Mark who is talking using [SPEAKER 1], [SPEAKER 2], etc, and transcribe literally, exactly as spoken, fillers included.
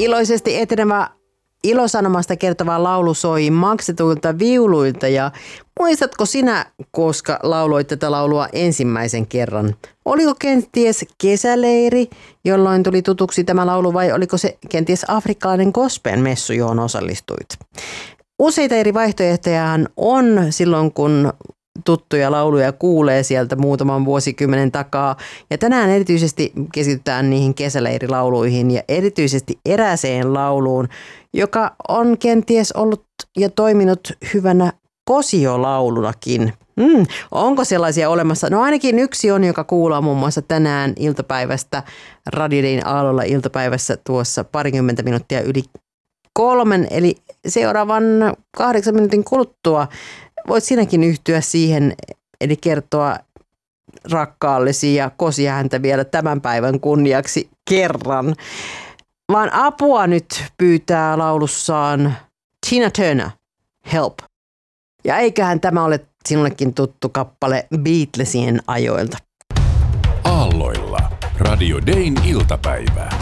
[SPEAKER 1] Iloisesti etenevä ilosanomasta kertova laulu soi maksetuilta viuluilta ja muistatko sinä, koska lauloit tätä laulua ensimmäisen kerran? Oliko kenties kesäleiri, jolloin tuli tutuksi tämä laulu vai oliko se kenties afrikkalainen gospel-messu, johon osallistuit? Useita eri vaihtoehtojahan on silloin, kun tuttuja lauluja kuulee sieltä muutaman vuosikymmenen takaa. Ja tänään erityisesti keskitytään niihin kesäleirilauluihin ja erityisesti erääseen lauluun, joka on kenties ollut ja toiminut hyvänä kosiolaulunakin. Hmm, onko sellaisia olemassa? No ainakin yksi on, joka kuullaan muun muassa tänään iltapäivästä Radio Dayn aallolla iltapäivässä tuossa parikymmentä minuuttia yli kolmen, eli seuraavan kahdeksan minuutin kuluttua. Voit sinäkin yhtyä siihen, eli kertoa rakkaallesi ja kosia häntä vielä tämän päivän kunniaksi kerran. Vaan apua nyt pyytää laulussaan Tina Turner, Help. Ja eiköhän tämä ole sinullekin tuttu kappale Beatlesien ajoilta.
[SPEAKER 2] Aalloilla Radio Dayn iltapäivä.